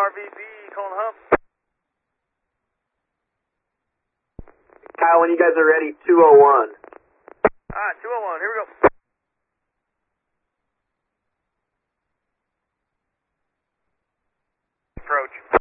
RVB, calling hump. Kyle, when you guys are ready, 201. Alright, 201, here we go. Approach.